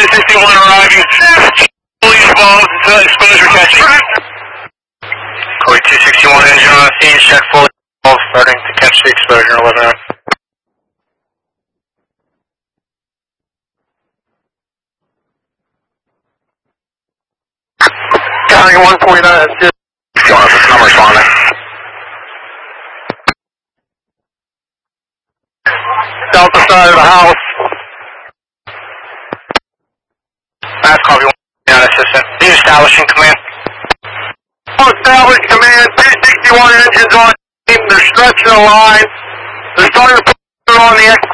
261 arriving. Fully involved until exposure catching. Code 261 engine on the scene, check fully involved, starting to catch the exposure, 11 hours. Counting 149, that's good. I'm responding. Delta side of the house. Fast copy 149, assistant. Establishing command. Established command, 261 engines on team. They're stretching the line. They're starting to put on the X